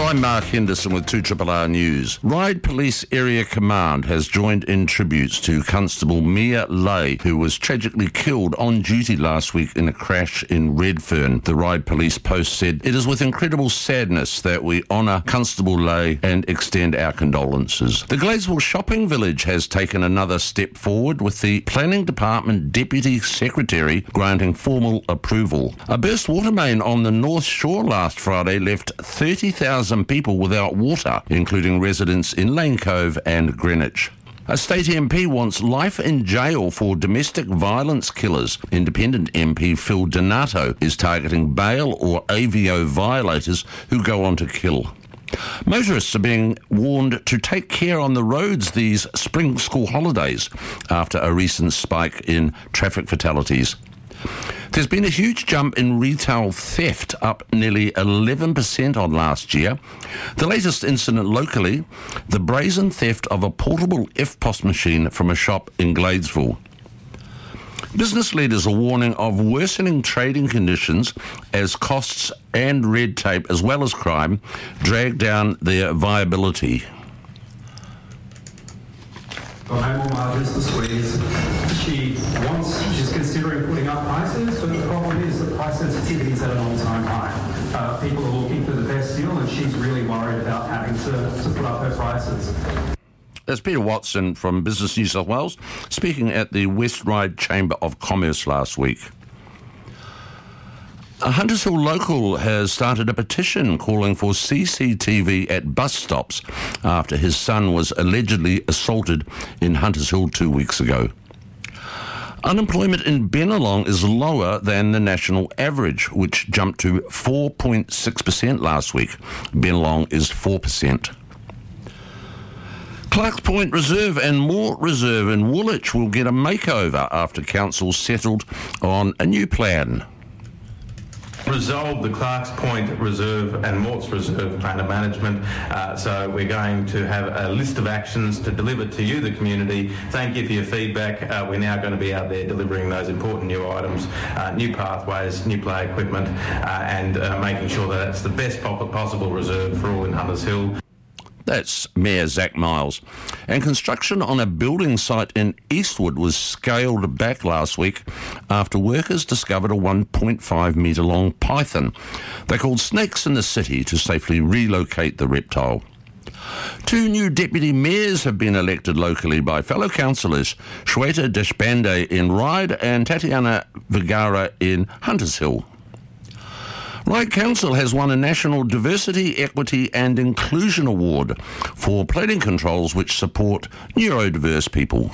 Hello, I'm Mark Henderson with 2RRR News. Ryde Police Area Command has joined in tributes to Constable Mia Lay, who was tragically killed on duty last week in a crash in Redfern. The Ryde Police Post said, "It is with incredible sadness that we honour Constable Lay and extend our condolences." The Gladesville Shopping Village has taken another step forward with the Planning Department Deputy Secretary granting formal approval. A burst water main on the North Shore last Friday left 30,000 people without water, including residents in Lane Cove and Greenwich. A state MP wants life in jail for domestic violence killers. Independent MP Phil Donato is targeting bail or AVO violators who go on to kill. Motorists are being warned to take care on the roads these spring school holidays after a recent spike in traffic fatalities. There's been a huge jump in retail theft, up nearly 11% on last year. The latest incident locally, the brazen theft of a portable EFTPOS machine from a shop in Gladesville. Business leaders are warning of worsening trading conditions as costs and red tape, as well as crime, drag down their viability. Got no more margins to squeeze. She's considering putting up prices, but the problem is that price sensitivity is at an all-time high. People are looking for the best deal, and she's really worried about having to put up her prices. That's Peter Watson from Business New South Wales, speaking at the West Ryde Chamber of Commerce last week. A Hunters Hill local has started a petition calling for CCTV at bus stops after his son was allegedly assaulted in Hunters Hill 2 weeks ago. Unemployment in Bennelong is lower than the national average, which jumped to 4.6% last week. Bennelong is 4%. Clarks Point Reserve and Mort Reserve in Woolwich will get a makeover after council settled on a new plan. Resolve the Clarks Point Reserve and Morts Reserve plan of management. So we're going to have a list of actions to deliver to you, the community. Thank you for your feedback. We're now going to be out there delivering those important new items, new pathways, new play equipment, and making sure that that's the best possible reserve for all in Hunters Hill. That's Mayor Zach Miles. And construction on a building site in Eastwood was scaled back last week after workers discovered a 1.5 metre long python. They called Snakes in the City to safely relocate the reptile. 2 new deputy mayors have been elected locally by fellow councillors, Shweta Deshpande in Ryde and Tatiana Vergara in Hunters Hill. Ryde Council has won a National Diversity, Equity and Inclusion Award for plating controls which support neurodiverse people.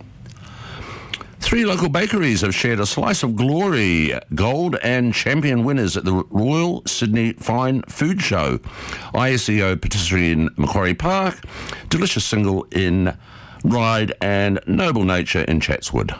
3 local bakeries have shared a slice of glory, gold and champion winners at the Royal Sydney Fine Food Show. ISEO Patisserie in Macquarie Park, Delicious Single in Ryde and Noble Nature in Chatswood.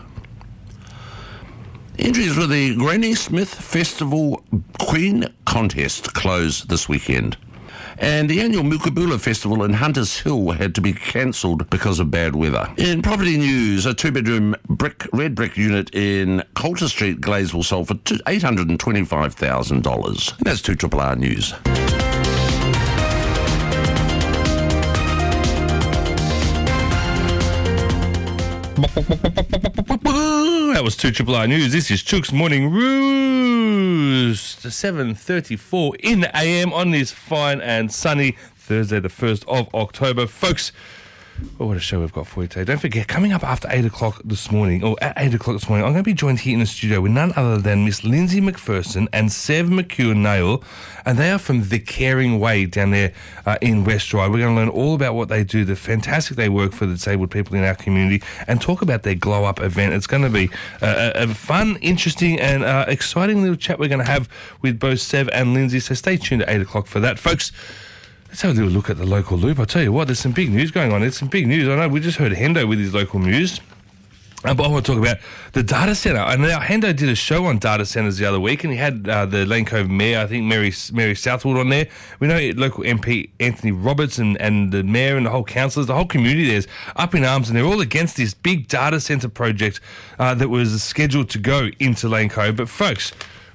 Entries for the Granny Smith Festival Queen Contest close this weekend. And the annual Mukabula Festival in Hunters Hill had to be cancelled because of bad weather. In property news, a 2-bedroom red brick unit in Coulter Street, Gladesville, sold for $825,000. And that's 2RRR News. That was 2RRR News. This is Chook's Morning Roost. 7:34 in the AM on this fine and sunny Thursday, the 1st of October. Folks, oh, what a show we've got for you today. Don't forget, coming up after 8 o'clock this morning, or at 8 o'clock this morning, I'm going to be joined here in the studio with none other than Miss Lindsay McPherson and Sev McEwen-Nail, and they are from The Caring Way down there in West Ryde. We're going to learn all about what they do, the fantastic they work for the disabled people in our community, and talk about their Glow Up event. It's going to be a fun, interesting, and exciting little chat we're going to have with both Sev and Lindsay, so stay tuned at 8 o'clock for that. Folks, let's have a little look at the local loop. I'll tell you what, there's some big news going on. There's some big news. I know we just heard Hendo with his local news. But I want to talk about the data centre. And now Hendo did a show on data centres the other week, and he had the Lane Cove Mayor, I think Mary Southwood, on there. We know local MP Anthony Roberts and the Mayor and the whole councillors, the whole community there's up in arms, and they're all against this big data centre project that was scheduled to go into Lane Cove. But folks,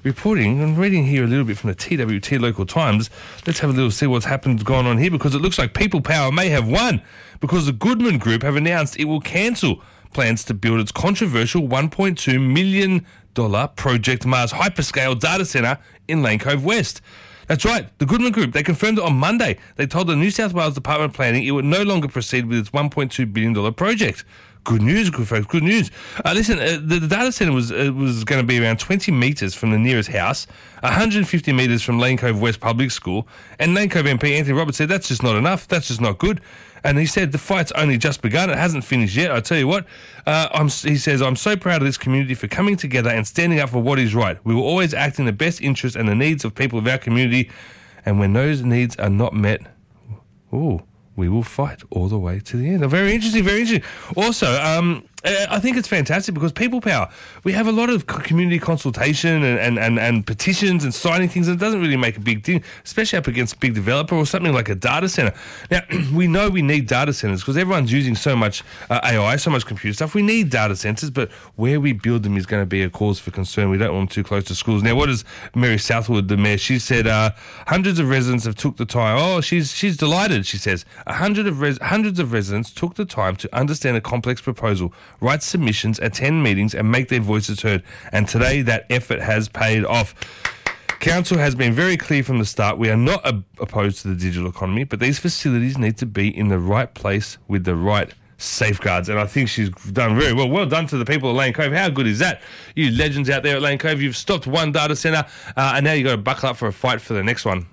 reporting and reading here a little bit from the TWT Local Times. Let's have a little see what's going on here, because it looks like People Power may have won, because the Goodman Group have announced it will cancel plans to build its controversial $1.2 million Project Mars hyperscale data centre in Lane Cove West. That's right, the Goodman Group, they confirmed it on Monday. They told the New South Wales Department of Planning it would no longer proceed with its $1.2 billion project. Good news, good folks, good news. Listen, the data centre was going to be around 20 metres from the nearest house, 150 metres from Lane Cove West Public School, and Lane Cove MP Anthony Roberts said that's just not enough, that's just not good. And he said the fight's only just begun, it hasn't finished yet. I tell you what, he says, I'm so proud of this community for coming together and standing up for what is right. We will always act in the best interest and the needs of people of our community, and when those needs are not met, we will fight all the way to the end. Very interesting, very interesting. Also, I think it's fantastic because People Power, we have a lot of community consultation and petitions and signing things, and it doesn't really make a big thing, especially up against a big developer or something like a data centre. Now, we know we need data centres because everyone's using so much AI, so much computer stuff. We need data centres, but where we build them is going to be a cause for concern. We don't want them too close to schools. Now, what does Mary Southwood, the mayor, she said hundreds of residents have took the time. Oh, she's delighted, she says. Hundreds of residents took the time to understand a complex proposal, write submissions, attend meetings and make their voices heard. And today that effort has paid off. Council has been very clear from the start. We are not opposed to the digital economy, but these facilities need to be in the right place with the right safeguards. And I think she's done very well. Well done to the people at Lane Cove. How good is that? You legends out there at Lane Cove, you've stopped one data centre and now you've got to buckle up for a fight for the next one.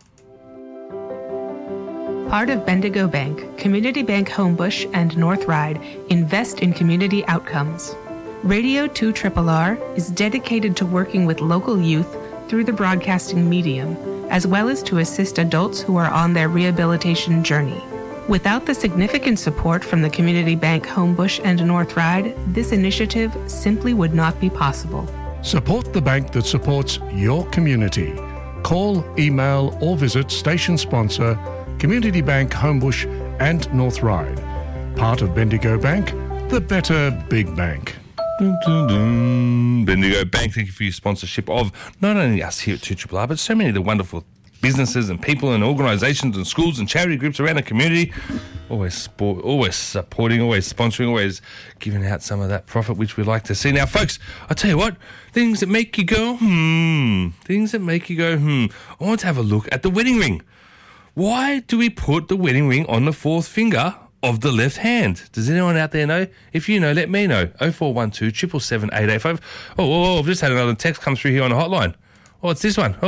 Part of Bendigo Bank, Community Bank Homebush and North Ryde invest in community outcomes. Radio 2RRR is dedicated to working with local youth through the broadcasting medium, as well as to assist adults who are on their rehabilitation journey. Without the significant support from the Community Bank Homebush and North Ryde, this initiative simply would not be possible. Support the bank that supports your community. Call, email or visit station sponsor Community Bank Homebush and North Ryde. Part of Bendigo Bank, the better big bank. Dun, dun, dun. Bendigo Bank, thank you for your sponsorship of not only us here at 2RRR, but so many of the wonderful businesses and people and organisations and schools and charity groups around the community. Always supporting, always sponsoring, always giving out some of that profit, which we like to see. Now, folks, I tell you what, things that make you go, things that make you go, I want to have a look at the wedding ring. Why do we put the wedding ring on the fourth finger of the left hand? Does anyone out there know? If you know, let me know. 0412 777 885. Oh, I've just had another text come through here on the hotline. Oh, it's this one.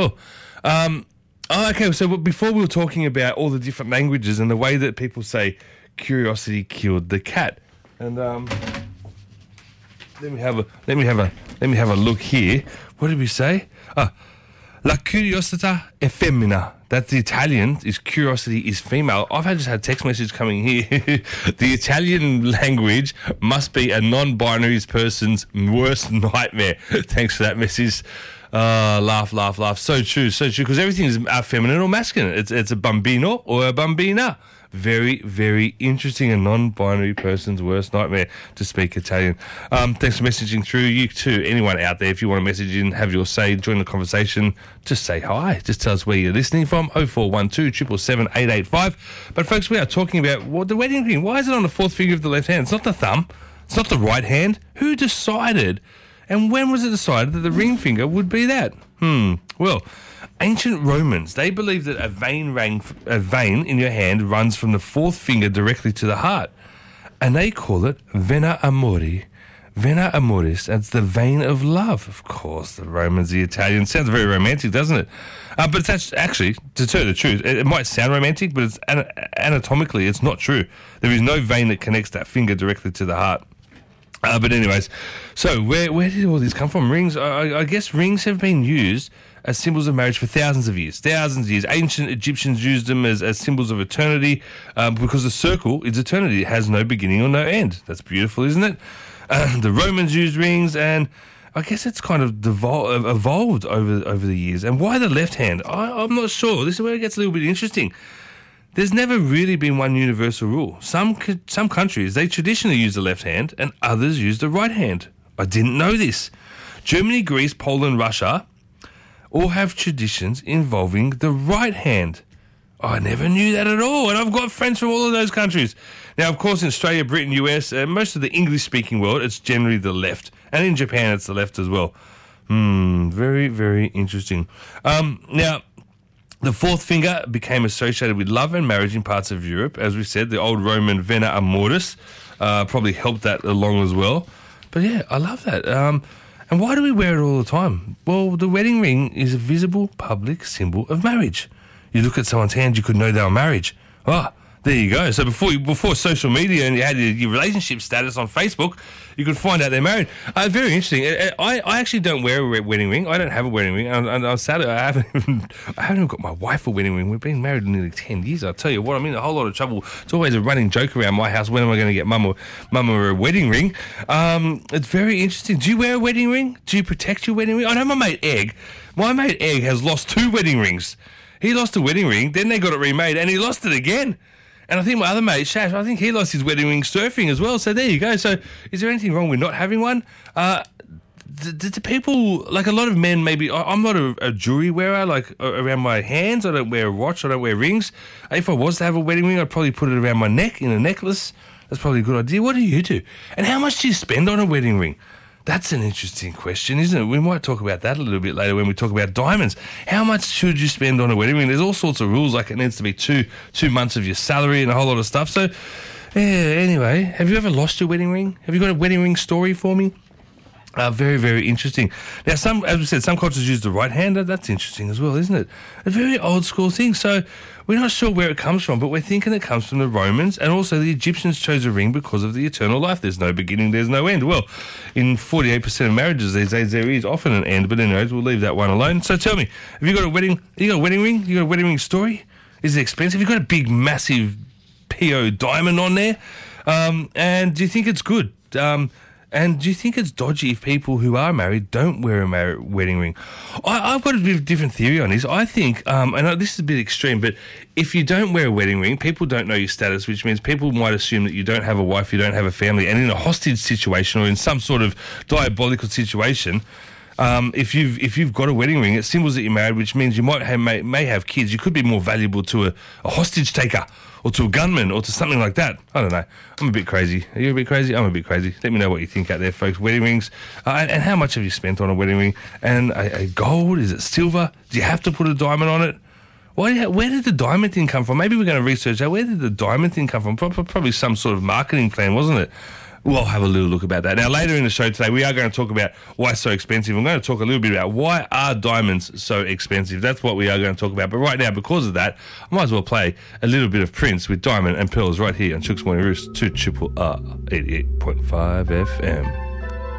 Okay, so before we were talking about all the different languages and the way that people say curiosity killed the cat. And let me have a look here. What did we say? La curiosità è femmina. That's the Italian, is curiosity is female. I've just had text message coming here. The Italian language must be a non-binary person's worst nightmare. Thanks for that message. Laugh. So true. Because everything is feminine or masculine. It's a bambino or a bambina. Very, very interesting. A non-binary person's worst nightmare, to speak Italian. Thanks for messaging through. You too, anyone out there, if you want to message in, have your say, join the conversation, just say hi. Just tell us where you're listening from. 0412 777 885. But folks, we are talking about the wedding ring. Why is it on the fourth finger of the left hand? It's not the thumb. It's not the right hand. Who decided, and when was it decided that the ring finger would be that? Well, ancient Romans, they believed that a vein in your hand runs from the fourth finger directly to the heart. And they call it vena amoris. Vena amoris, that's the vein of love. Of course, the Romans, the Italians. Sounds very romantic, doesn't it? But it's actually, to tell you the truth, it might sound romantic, but it's anatomically, it's not true. There is no vein that connects that finger directly to the heart. But anyways, so where did all this come from? Rings, I guess rings have been used as symbols of marriage for thousands of years. Ancient Egyptians used them as symbols of eternity because the circle is eternity. It has no beginning or no end. That's beautiful, isn't it? The Romans used rings, and I guess it's kind of evolved over the years. And why the left hand? I'm not sure. This is where it gets a little bit interesting. There's never really been one universal rule. Some countries, they traditionally use the left hand and others use the right hand. I didn't know this. Germany, Greece, Poland, Russia, all have traditions involving the right hand. I never knew that at all, and I've got friends from all of those countries. Now, of course, in Australia, Britain, US, most of the English-speaking world, it's generally the left. And in Japan, it's the left as well. Very, very interesting. Now, the fourth finger became associated with love and marriage in parts of Europe. As we said, the old Roman Vena Amoris probably helped that along as well. But yeah, I love that. And why do we wear it all the time? Well, the wedding ring is a visible public symbol of marriage. You look at someone's hand, you could know they were married. Oh, there you go. So before social media and you had your relationship status on Facebook, you could find out they're married. Very interesting. I actually don't wear a wedding ring. I don't have a wedding ring. And I'm sad I haven't even got my wife a wedding ring. We've been married nearly 10 years. I'll tell you what, I'm in a whole lot of trouble. It's always a running joke around my house. When am I going to get mum a wedding ring? It's very interesting. Do you wear a wedding ring? Do you protect your wedding ring? I know my mate Egg has lost 2 wedding rings. He lost a wedding ring, then they got it remade, and he lost it again. And I think my other mate, Shash, I think he lost his wedding ring surfing as well. So there you go. So is there anything wrong with not having one? Do people, like a lot of men maybe, I'm not a jewelry wearer, like around my hands. I don't wear a watch. I don't wear rings. If I was to have a wedding ring, I'd probably put it around my neck in a necklace. That's probably a good idea. What do you do? And how much do you spend on a wedding ring? That's an interesting question, isn't it? We might talk about that a little bit later when we talk about diamonds. How much should you spend on a wedding ring? There's all sorts of rules, like it needs to be two months of your salary and a whole lot of stuff. So, yeah, anyway, have you ever lost your wedding ring? Have you got a wedding ring story for me? Very, very interesting. Now, as we said, some cultures use the right hand. That's interesting as well, isn't it? A very old school thing. So we're not sure where it comes from, but we're thinking it comes from the Romans, and also the Egyptians chose a ring because of the eternal life. There's no beginning, there's no end. Well, in 48% of marriages these days, there is often an end, but anyways, we'll leave that one alone. So tell me, have you got a wedding ring? You got a wedding ring story? Is it expensive? Have you got a big, massive PO diamond on there? And do you think it's good? And do you think it's dodgy if people who are married don't wear a wedding ring? I've got a bit of a different theory on this. I think, and this is a bit extreme, but if you don't wear a wedding ring, people don't know your status, which means people might assume that you don't have a wife, you don't have a family, and in a hostage situation or in some sort of diabolical situation, if you've got a wedding ring, it symbols that you're married, which means you may have kids. You could be more valuable to a hostage taker or to a gunman or to something like that. I don't know. I'm a bit crazy. Are you a bit crazy? I'm a bit crazy. Let me know what you think out there, folks. Wedding rings. And how much have you spent on a wedding ring? And a gold? Is it silver? Do you have to put a diamond on it? Where did the diamond thing come from? Maybe we're going to research that. Where did the diamond thing come from? Probably some sort of marketing plan, wasn't it? We'll have a little look about that. Now, later in the show today, we are going to talk about why it's so expensive. I'm going to talk a little bit about why are diamonds so expensive. That's what we are going to talk about. But right now, because of that, I might as well play a little bit of Prince with Diamond and Pearls right here on Chooks Morning Roost, 2RRR 88.5 FM.